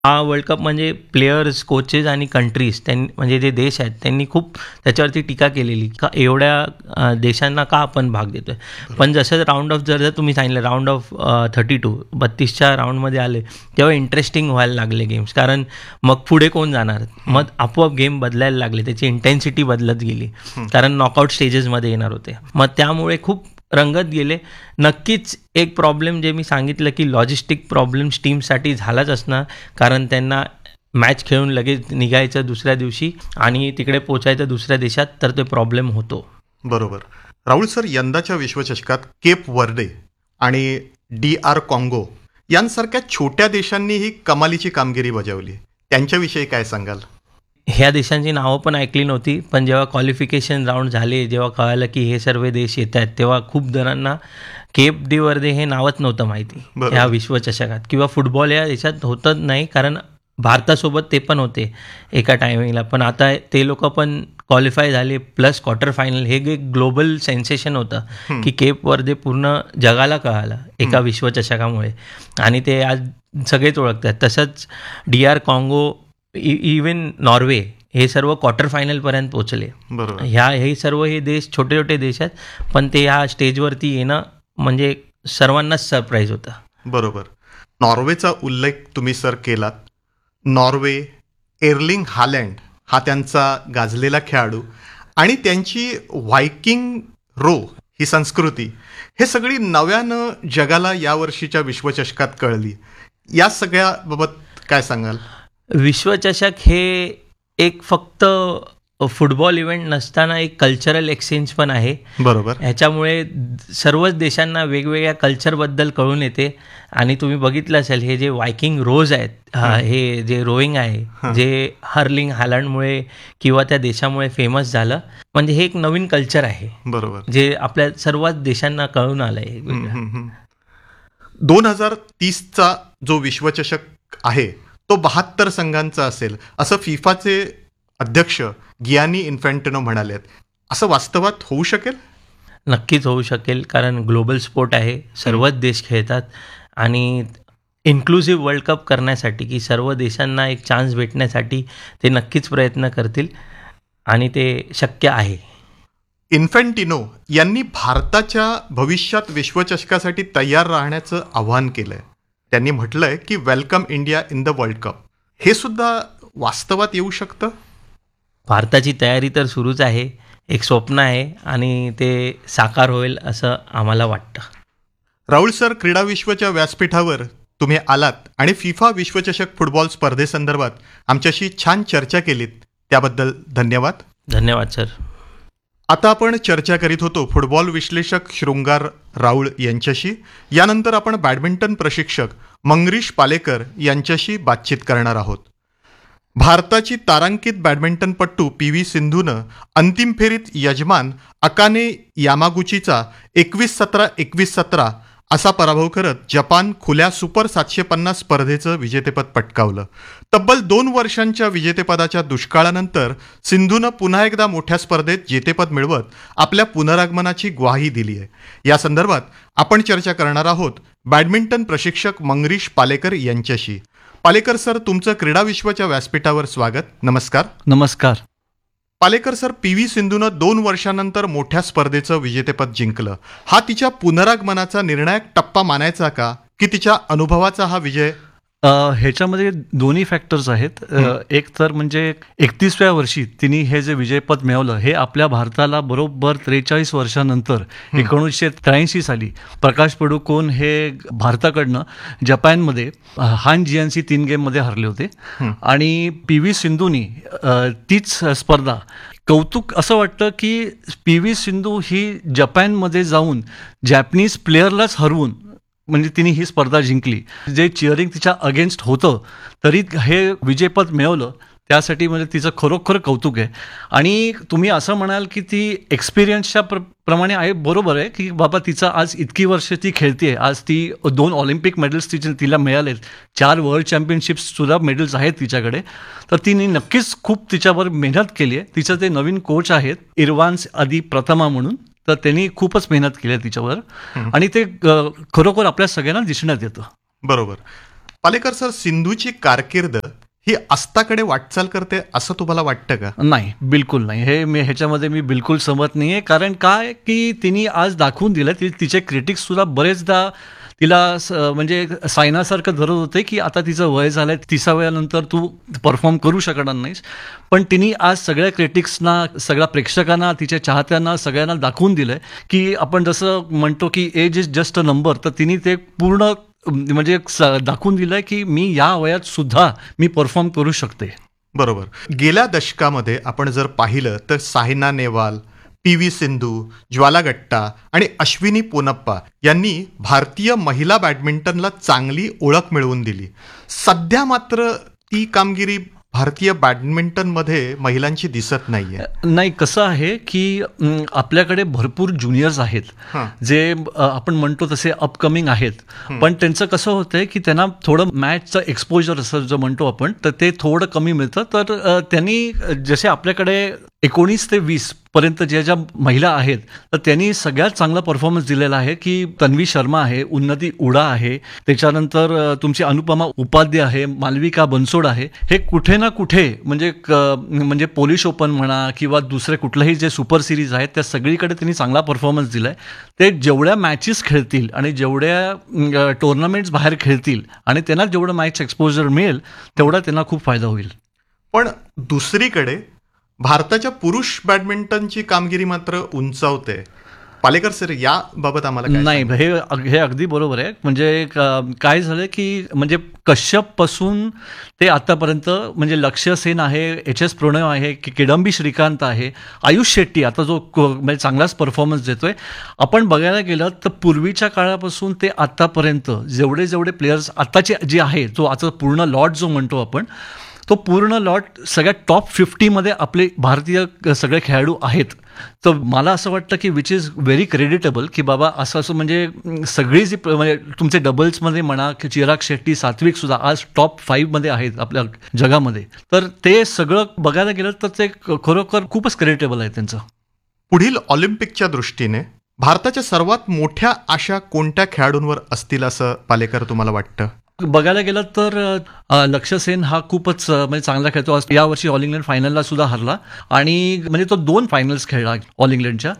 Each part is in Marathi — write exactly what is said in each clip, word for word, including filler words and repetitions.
हा वर्ल्ड कप म्हणजे प्लेयर्स, कोचेस आणि कंट्रीज त्यांनी म्हणजे जे देश आहेत त्यांनी खूप त्याच्यावरती टीका केलेली का एवढ्या अ, देशांना का आपण भाग देतोय. पण जसं राऊंड ऑफ जर जर तुम्ही सांगितलं राऊंड ऑफ थर्टी टू बत्तीसच्या राऊंडमध्ये आले तेव्हा इंटरेस्टिंग व्हायला लागले गेम्स. कारण मग पुढे कोण जाणार, मग आपोआप गेम बदलायला लागले, त्याची इंटेन्सिटी बदलत गेली कारण नॉकआउट स्टेजेसमध्ये येणार होते. मग त्यामुळे खूप रंगत गेले. नक्कीच एक प्रॉब्लेम जे मी सांगितलं की लॉजिस्टिक प्रॉब्लेम्स टीमसाठी झालाच असणार, कारण त्यांना मॅच खेळून लगेच निघायचं दुसऱ्या दिवशी आणि तिकडे पोचायचं दुसऱ्या देशात, तर ते प्रॉब्लेम होतो. बरोबर. राहुल सर, यंदाच्या विश्वचषकात केप वर्डे आणि डी आर कॉंगो यांसारख्या छोट्या देशांनी ही कमालीची कामगिरी बजावली, त्यांच्याविषयी काय सांगाल? ह्या देशांची नावं पण ऐकली नव्हती, पण जेव्हा क्वालिफिकेशन राऊंड झाले, जेव्हा कळालं की हे सर्व देश येत आहेत, तेव्हा खूप जणांना केप डी वर्दे हे नावच नव्हतं माहिती ह्या विश्वचषकात, किंवा फुटबॉल या देशात होतच नाही, कारण भारतासोबत ते पण होते एका टायमिंगला. पण आता ते लोक पण क्वालिफाय झाले, प्लस क्वार्टर फायनल. हे एक ग्लोबल सेन्सेशन होतं की केप वर्दे पूर्ण जगाला कळालं एका विश्वचषकामुळे, आणि ते आज सगळेच ओळखतात. तसंच D R Congo, even Norway, हे सर्व क्वार्टर फायनलपर्यंत पोचले. ह्या हे सर्व हे देश छोटे छोटे देश आहेत, पण ते ह्या स्टेजवरती येणं म्हणजे सर्वांनाच सरप्राईज होतं. बरोबर. नॉर्वेचा उल्लेख तुम्ही सर केलात. नॉर्वे, एर्लिंग हालँड हा त्यांचा गाजलेला खेळाडू, आणि त्यांची व्हायकिंग रो ही संस्कृती, हे सगळी नव्यानं जगाला यावर्षीच्या विश्वचषकात कळली. या सगळ्याबाबत काय सांगाल? विश्वचषक हे एक फक्त फुटबॉल इव्हेंट नसताना एक कल्चरल एक्सचेंज पण आहे. बरोबर. ह्याच्यामुळे सर्वच देशांना वेगवेगळ्या कल्चरबद्दल कळून येते. आणि तुम्ही बघितलं असेल हे जे वायकिंग रोज आहेत, हे जे रोईंग आहे, जे हर्लिंग हालंडमुळे किंवा त्या देशामुळे फेमस झालं, म्हणजे हे एक नवीन कल्चर आहे. बरोबर. जे आपल्या सर्वच देशांना कळून आलंय. दोन हजार तीसचा जो विश्वचषक आहे तो बहात्तर संघांचा असेल असं फिफाचे अध्यक्ष गियानी इन्फॅन्टिनो म्हणालेत. असं वास्तवात होऊ शकेल? नक्कीच होऊ शकेल, कारण ग्लोबल स्पोर्ट आहे, सर्वच देश खेळतात, आणि इन्क्लुसिव्ह वर्ल्ड कप करण्यासाठी की सर्व देशांना एक चान्स भेटण्यासाठी ते नक्कीच प्रयत्न करतील, आणि ते शक्य आहे. इन्फॅन्टिनो यांनी भारताच्या भविष्यात विश्वचषकासाठी तयार राहण्याचं आवाहन केलंय. त्यांनी म्हटलंय की welcome India in the world cup. हे सुद्धा वास्तवात येऊ शकतं? भारताची तयारी तर सुरूच आहे, एक स्वप्न आहे, आणि ते साकार होईल असं आम्हाला वाटतं. राहुल सर, क्रीडा विश्वच्या व्यासपीठावर तुम्ही आलात आणि फिफा विश्वचषक फुटबॉल स्पर्धेसंदर्भात आमच्याशी छान चर्चा केलीत, त्याबद्दल धन्यवाद. धन्यवाद सर. आता आपण चर्चा करीत होतो फुटबॉल विश्लेषक शृंगार राऊळ यांच्याशी. यानंतर आपण बॅडमिंटन प्रशिक्षक मंगरीश पालेकर यांच्याशी बातचीत करणार आहोत. भारताची तारांकित बॅडमिंटनपटू पी व्ही सिंधूनं अंतिम फेरीत यजमान अकाने यामागुचीचा एकवीस सतरा एकवीस सतरा असा पराभव करत जपान खुल्या सुपर सातशे पन्नास स्पर्धेचं विजेतेपद पटकावलं. तब्बल दोन वर्षांच्या विजेतेपदाच्या दुष्काळानंतर सिंधूनं पुन्हा एकदा मोठ्या स्पर्धेत जेतेपद मिळवत आपल्या पुनरागमनाची ग्वाही दिली आहे. या संदर्भात आपण चर्चा करणार आहोत बॅडमिंटन प्रशिक्षक मंगरीश पालेकर यांच्याशी. पालेकर सर, तुमचं क्रीडा विश्वच्या व्यासपीठावर स्वागत. नमस्कार. नमस्कार. पालेकर सर, पी व्ही सिंधूनं दोन वर्षानंतर मोठ्या स्पर्धेचं विजेतेपद जिंकलं. हा तिच्या पुनरागमनाचा निर्णायक टप्पा मानायचा का, की तिच्या अनुभवाचा हा विजय? ह्याच्यामध्ये दोन्ही फॅक्टर्स आहेत. एक तर म्हणजे एकतीसव्या वर्षी तिने हे जे विजयपद मिळवलं, हे आपल्या भारताला बरोबर त्रेचाळीस वर्षानंतर एकोणीसशे त्र्याऐंशी साली प्रकाश पडुकोन हे भारताकडनं जपानमध्ये हान जियान्सी तीन गेममध्ये हरले होते. आणि पी व्ही सिंधूनी तीच स्पर्धा, कौतुक असं वाटतं की पी व्ही सिंधू ही जपानमध्ये जाऊन जॅपनीज प्लेअरलाच हरवून म्हणजे तिने ही स्पर्धा जिंकली. जे चिअरिंग तिच्या अगेन्स्ट होतं तरी हे विजेपद मिळवलं, त्यासाठी म्हणजे तिचं खरोखर कौतुक आहे. आणि तुम्ही असं म्हणाल की ती एक्सपिरियन्सच्या प्र प्रमाणे आहे, बरोबर आहे की बाबा तिचं आज इतकी वर्ष ती खेळते, आज ती दोन ऑलिम्पिक मेडल्स तिचे तिला मिळालेत, चार वर्ल्ड चॅम्पियनशिप्ससुद्धा मेडल्स आहेत तिच्याकडे. तर तिने नक्कीच खूप तिच्यावर मेहनत केली आहे. तिचं ते नवीन कोच आहेत इरवान्स आदी प्रथमा म्हणून, तर त्यांनी खूपच मेहनत केली आहे तिच्यावर, आणि ते खरोखर आपल्या सगळ्यांना दिसण्यात येतं. बरोबर. पालेकर सर, सिंधूची कारकीर्द ही अस्ताकडे वाटचाल करते असं तुम्हाला वाटतं का? नाही, बिलकुल नाही. हे मी ह्याच्यामध्ये मी बिलकुल सहमत नाही आहे. कारण काय की तिने आज दाखवून दिलं, ती तिचे क्रिटिक्स सुद्धा बरेचदा तिला स- म्हणजे सायनासारखं धरत होते की आता तिचं वय झालंय, तिसा वयानंतर तू परफॉर्म करू शकणार नाहीस. पण तिने आज सगळ्या क्रिटिक्सना, सगळ्या प्रेक्षकांना, तिच्या चाहत्यांना, सगळ्यांना दाखवून दिलंय की आपण जसं म्हणतो की age is just a number, तर तिने ते पूर्ण म्हणजे स- दाखवून दिलंय की मी या वयात सुद्धा मी परफॉर्म करू शकते. बरोबर. गेल्या दशकामध्ये आपण जर पाहिलं तर सायना नेहवाल, पी व्ही सिंधू, ज्वाला गट्टा आणि अश्विनी पोनप्पा यांनी भारतीय महिला बॅडमिंटनला चांगली ओळख मिळवून दिली. सध्या मात्र ती कामगिरी भारतीय बॅडमिंटनमध्ये महिलांची दिसत नाहीये. नाही, कसं आहे की अं, आपल्याकडे भरपूर ज्युनियर्स आहेत हां. जे अ, आपण म्हणतो तसे अपकमिंग आहेत, पण त्यांचं कसं होतंय की त्यांना थोडं मॅचचं एक्सपोजर असं जो म्हणतो आपण, तर ते थोडं कमी मिळतं. तर अ, त्यांनी जसे आपल्याकडे एकोणीस ते वीस पर्यंत ज्या ज्या महिला आहेत, तर त्यांनी सगळ्यात चांगला परफॉर्मन्स दिलेला आहे की तन्वी शर्मा आहे, उन्नती उडा आहे, त्याच्यानंतर अ, तुमची अनुपमा उपाध्याय आहे, मालविका बनसोड आहे. हे कुठे ना कुठे म्हणजे क- म्हणजे पोलिश ओपन म्हणा किंवा दुसरे कुठलेही जे सुपर सिरीज आहेत त्या सगळीकडे त्यांनी चांगला परफॉर्मन्स दिलाय. ते जेवढ्या मॅचेस खेळतील आणि जेवढ्या टुर्नामेंट्स बाहेर खेळतील आणि त्यांना जेवढं मॅच एक्सपोजर मिळेल तेवढा त्यांना खूप फायदा होईल. पण दुसरीकडे भारताच्या पुरुष बॅडमिंटनची कामगिरी मात्र उंचावते. पालेकर सर, याबाबत आम्हाला काय नाही, हे अग- हे अगदी बरोबर आहे. म्हणजे क- काय झालं की म्हणजे कश्यप पासून ते आतापर्यंत म्हणजे लक्ष्य सेन आहे, एच एस प्रणय आहे, की किडंबी श्रीकांत आहे, आयुष शेट्टी आता जो क- म्हणजे चांगलाच परफॉर्मन्स देतोय. आपण बघायला गेलं तर पूर्वीच्या काळापासून ते आतापर्यंत जेवढे जेवढे प्लेयर्स आताचे जे आहे, जो आता पूर्ण लॉट जो म्हणतो आपण, तो पूर्ण लॉट सगळ्यात टॉप फिफ्टीमध्ये आपले भारतीय क- सगळे खेळाडू आहेत. तर मला असं वाटतं की विच इज व्हेरी क्रेडिटेबल की बाबा असं असं म्हणजे अं, सगळी जी प- म्हणजे तुमचे डबल्समध्ये म्हणा की चिराग शेट्टी, सात्विक सुद्धा आज टॉप फाईव्हमध्ये आहेत आपल्या जगामध्ये. तर ते सगळं बघायला गेलं तर ते क- खरोखर खूपच क्रेडिटेबल आहे त्यांचं. पुढील ऑलिम्पिकच्या दृष्टीने भारताच्या सर्वात मोठ्या आशा कोणत्या खेळाडूंवर असतील असं पालेकर तुम्हाला वाटतं? बघायला गेलं तर अ, लक्ष्य सेन हा खूपच अ, म्हणजे चांगला खेळतो. आज यावर्षी ऑल इंग्लंड फायनलला सुद्धा हरला आणि म्हणजे तो दोन फायनल्स खेळला ऑल इंग्लंडच्या.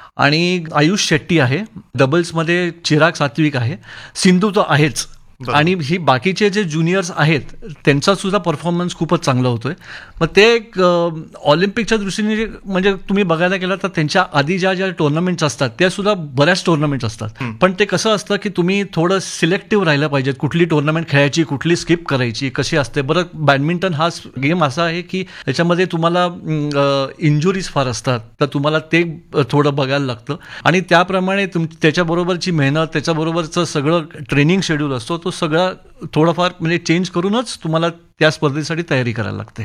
आणि आयुष शेट्टी आहे, डबल्समध्ये चिराग सात्विक आहे, सिंधू तो आहेच. बरोबर. आणि ही बाकीचे जे ज्युनियर्स आहेत त्यांचा सुद्धा परफॉर्मन्स खूपच चांगला होतोय. मग ते एक, अ, ऑलिम्पिकच्या दृष्टीने जे- म्हणजे तुम्ही बघायला गेला तर त्यांच्या आधी ज्या ज्या टुर्नामेंट्स असतात त्या सुद्धा बऱ्याच टुर्नामेंट्स असतात. पण ते कसं असतं की तुम्ही थोडं सिलेक्टिव्ह राहिलं पाहिजे, कुठली टुर्नामेंट खेळायची, कुठली स्किप करायची, कशी असते. बरं, बॅडमिंटन हा गेम असा आहे की त्याच्यामध्ये तुम्हाला इंजुरीज फार असतात, तर तुम्हाला ते अ, थोडं बघायला लागतं. आणि त्याप्रमाणे तुम त्याच्याबरोबरची मेहनत, त्याच्याबरोबरचं सगळं ट्रेनिंग शेड्यूल असतो, तो सगळा थोडाफार म्हणजे चेंज करूनच तुम्हाला त्या स्पर्धेसाठी तयारी करायला लागते.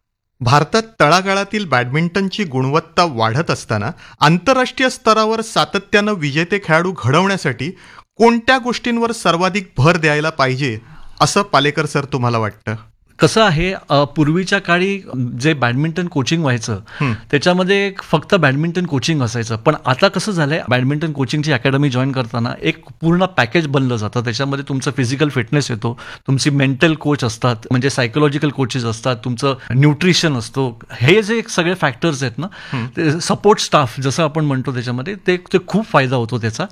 भारतात तळागाळातील बॅडमिंटनची गुणवत्ता वाढत असताना आंतरराष्ट्रीय स्तरावर सातत्यानं विजेते खेळाडू घडवण्यासाठी कोणत्या गोष्टींवर सर्वाधिक भर द्यायला पाहिजे असं पालेकर सर तुम्हाला वाटतं? कसं आहे, अ, पूर्वीच्या काळी जे बॅडमिंटन कोचिंग व्हायचं त्याच्यामध्ये एक फक्त बॅडमिंटन कोचिंग असायचं. पण आता कसं झालंय, बॅडमिंटन कोचिंगची अकॅडमी जॉईन करताना एक पूर्ण पॅकेज बनलं जातं. त्याच्यामध्ये तुमचं फिजिकल फिटनेस येतो, तुमची मेंटल कोच असतात, म्हणजे सायकोलॉजिकल कोचेस असतात, तुमचं न्यूट्रिशन असतो. हे जे सगळे फॅक्टर्स आहेत ना, ते सपोर्ट स्टाफ जसं आपण म्हणतो त्याच्यामध्ये ते ते खूप फायदा होतो त्याचा.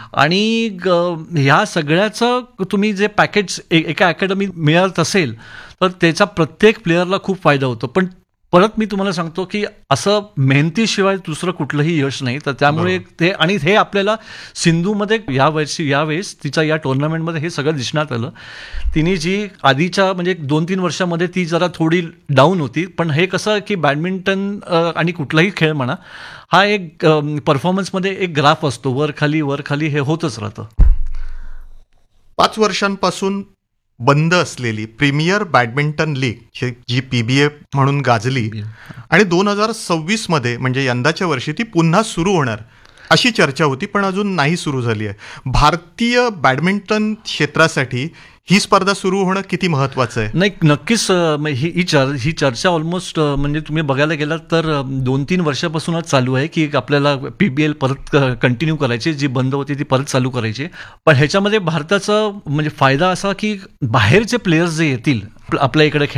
आणि ग- ह्या सगळ्याचं तुम्ही जे पॅकेज एका अकॅडमी मिळत असेल तर त्याचा प्रत्येक प्लेअरला खूप फायदा होतो. पण परत मी तुम्हाला सांगतो की असं मेहनतीशिवाय दुसरं कुठलंही यश नाही. तर त्यामुळे ते, आणि हे आपल्याला सिंधूमध्ये या वर्षी यावेळेस तिच्या या टुर्नामेंटमध्ये हे सगळं दिसण्यात आलं. तिने जी आधीच्या म्हणजे दोन तीन वर्षामध्ये ती जरा थोडी डाऊन होती. पण हे कसं की बॅडमिंटन अ, आणि कुठलाही खेळ म्हणा, हा एक परफॉर्मन्समध्ये एक ग्राफ असतो, वर खाली वर खाली हे होतच राहतं. पाच वर्षांपासून बंद असलेली प्रीमियर बॅडमिंटन लीग जी- जी पी बी ए म्हणून गाजली आणि दोन हजार सव्वीस मध्ये म्हणजे यंदाच्या वर्षी ती पुन्हा सुरू होणार अशी चर्चा होती, पण अजून नाही सुरू झाली आहे. भारतीय बॅडमिंटन क्षेत्रासाठी ही स्पर्धा सुरू होणं किती महत्वाचं आहे? नाही, नक्कीच अ, म- ही ही चर ही चर्चा ऑलमोस्ट म्हणजे तुम्ही बघायला गेलात तर अ, दोन तीन वर्षापासूनच चालू आहे की आपल्याला पीबीएल परत कंटिन्यू करायची, जी बंद होती ती परत चालू करायची. पण ह्याच्यामध्ये भारताचा म्हणजे फायदा असा की बाहेरचे प्लेयर्स जे येतील आपल्या इकडे